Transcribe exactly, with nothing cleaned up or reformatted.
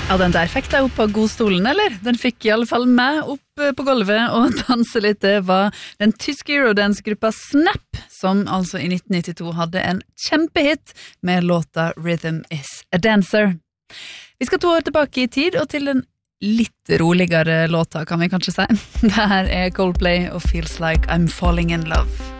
Ja, den der fikk deg opp på godstolen, eller? Den fikk i alle fall meg opp på gulvet og danse litt. Det var den tyske Eurodance-gruppa Snap, som altså i nitten nittito hadde en kjempehit med låta Rhythm is a Dancer. Vi skal to år tilbake i tid, og til en litt roligere låta, kan vi kanskje si. Det her er Coldplay og Feels Like I'm Falling in Love.